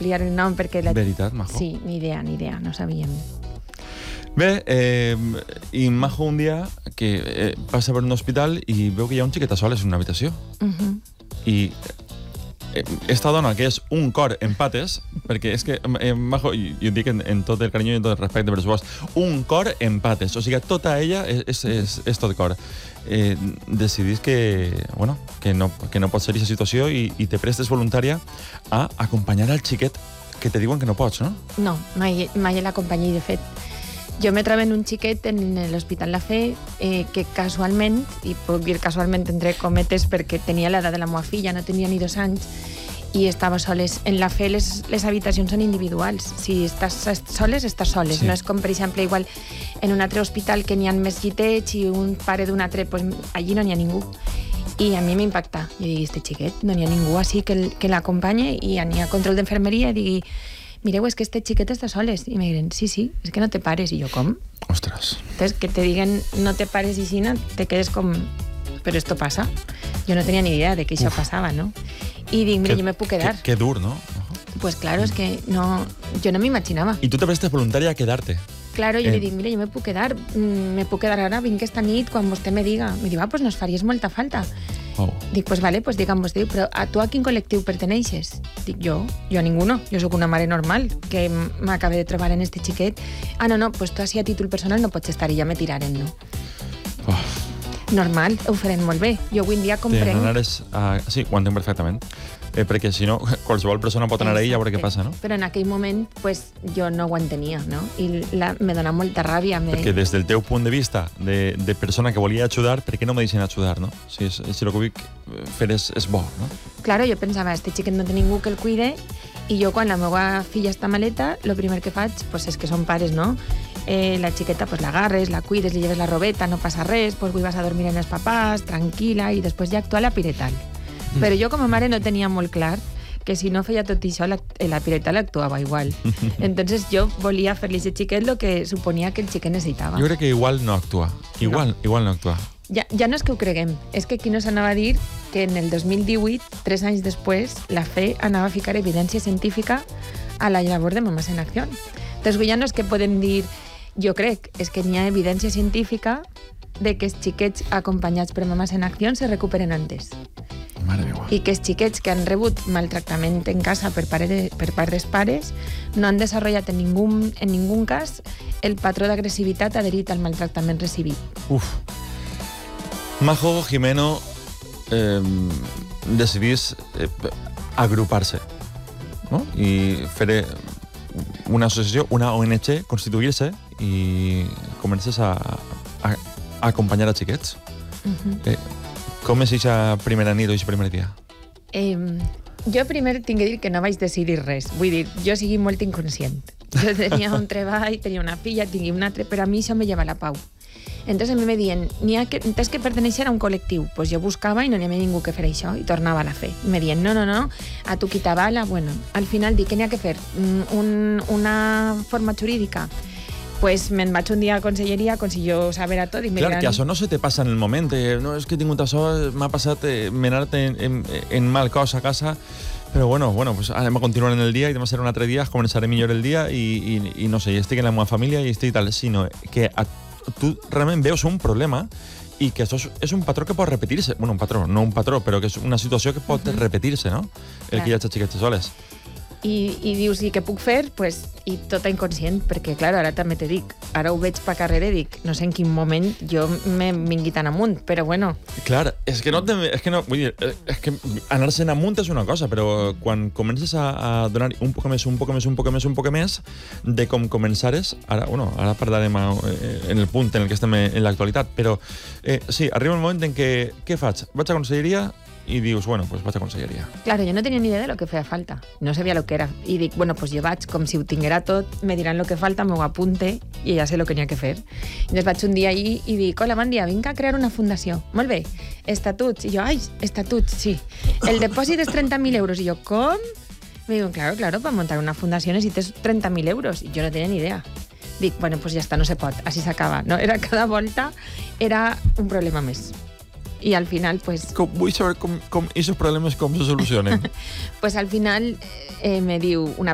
ampliar el nom perquè... Veritat, Majo? Sí, ni idea, no sabíem. Bé, i Majo un dia que passa per un hospital i veu que hi ha un xiquet a soles en una habitació. I esta dona, que és un cor en pates, perquè és que, Majo, jo dic en tot el carinyo i en tot el respecte per supost, un cor en pates, o sigui, tota ella és tot cor. Decidís que no pot ser aquesta situació i te prestes voluntària a acompanyar al xiquet que te diuen que no pots, no? No, mai l'acompanyé. De fet, jo me trobo en un xiquet en l'Hospital La Fe que casualment, i puc dir casualment entre cometes perquè tenia l'edat de la meva filla, no tenia ni 2 anys, i estava soles. En la Fe les habitacions són individuals. Si estàs soles, estàs soles. Sí. No és com, per exemple, igual en un altre hospital que n'hi ha més llitets i un pare d'un altre, pues, allí no n'hi ha ningú. I a mi m'impacta. Jo dic, este xiquet, no n'hi ha ningú així que l'acompanye, i n'hi ha control d'enfermeria i digui, mireu, és que este xiquet està soles. I me diuen, sí, és que no te pares. I jo, com? Ostres. Entonces, que te digan, no te pares i Xina, te quedes com, però esto pasa. Jo no tenia ni idea de que això passava, no? I dic, mira, jo me puc quedar. Que dur, ¿no? Pues claro, es que no, yo no me imaginaba. Y tú te prestes voluntaria a quedarte. Claro, jo li dic, mira, jo me puc quedar ara, vinc esta nit, quan vostè me diga. Me diu, pues nos faries molta falta. Oh. Dic, pues vale, pues digue'm vostè, però a tu a quin col·lectiu perteneixes? Dic, jo a ninguno. Jo sóc una mare normal que m'acabé de trobar en este xiquet. Ah, no, pues tu així a títol personal no pots estar i ja me tiraren, no? Oh. Normal, ho farem molt bé. Jo avui en dia comprenc... Sí, ho entenc perfectament. Perquè si no, qualsevol persona pot anar ahí i a veure què passa, no? Però en aquell moment, pues, jo no ho entenia, no? I me dona molta ràbia. Perquè des del teu punt de vista, de persona que volia ajudar, per què no me deixen ajudar, no? Si el que vull fer és bo, no? Claro, jo pensava, este xiquet no té ningú que el cuide, i jo, quan la meva filla està maleta, el primer que faig, pues, és que són pares, no? La xiqueta, pues, l'agarres, la cuides, li lleves la robeta, no passa res, pues, avui vas a dormir en els papàs, tranquil·la, i després ja actua la piretal. Però jo com a mare no tenia molt clar que si no feia tot això, la piretal actuava igual. Entonces jo volia fer-li a xiquet el que suponia que el xiquet necessitava. Jo crec que igual no actua. Igual no actua. Ja no és que ho creguem, és que aquí no s'anava a dir que en el 2018, 3 anys després, la Fe anava a ficar evidència científica a la labor de Mamás en Acció. Entonces ja no és que podem dir, jo crec, és que n'hi ha evidència científica de que els xiquets acompanyats per Mamás en Acció se recuperen antes. I que els xiquets que han rebut maltractament en casa per part dels pares no han desenvolupat en ningú cas el patró d'agressivitat adherit al maltractament recibit. Majo Jimeno decidís agrupar-se, no? I fer una associació, una ONG, constituir-se i comences a acompanyar a xiquets. Com és aquesta primera nit o aquest primer dia? Jo primer tinc que dir que no vaig decidir res. Vull dir, jo sigui molt inconscient. Jo tenia un treball, tenia una filla, tinc un altre, però a mi això me lleva la pau. Entonces a mi me diuen, tens que perteneixer a un col·lectiu. Pues jo buscava i no n'hi havia ningú que fer això, i tornava a la Fe. Me diuen, no, a tu qui t'avala. Bueno, al final dic, què n'hi ha que fer? Una forma jurídica? Pues me'n vaig un dia a conselleria, consillo saber a tot i me diran... Clar, que això no se te passa en el moment. No, és que he tingut això, m'ha passat menar-te en mal cos a casa, però bueno, pues anem a continuar en el dia i demà serà un altre dia, començaré millor el dia i no sé, estic en la meva família i estic tal, sinó que tu realment veus un problema i que això és un patró que pot repetir-se. Bueno, un patró, no un patró, però que és una situació que pot repetir-se, no? El que hi ha xiquets soles. I dius, i què puc fer? Pues, i tota inconscient, perquè, clar, ara també te dic, ara ho veig pa carrera i dic, no sé en quin moment jo m'he vingut tan amunt, però bueno. Clar, és que vull dir, és que anar-se'n amunt és una cosa, però quan comences a donar un poc més de com començares, ara parlarem en el punt en el que estem en l'actualitat, però sí, arriba el moment en què, què faig? Vaig a conselleria i dius, bueno, pues vaig a conselleria. Claro, jo no tenia ni idea de lo que feia falta. No sabia lo que era. I dic, bueno, pues jo vaig, com si ho tinguera tot, me diran lo que falta, m'ho apunte i ja sé lo que n'hi ha que fer. Llavors vaig un dia allí i dic, hola, bon dia, vinc a crear una fundació. Molt bé, estatuts. I jo, estatuts, sí. El depòsit és 30.000 euros. I jo, com? Me diuen, claro, para montar una fundació necessites 30.000 euros. I jo no tenia ni idea. Dic, bueno, pues ja està, no se pot, així s'acaba. No? Cada volta era un problema més. I al final, pues... Vull saber com aquests problemes com se solucionen. Pues al final me diu una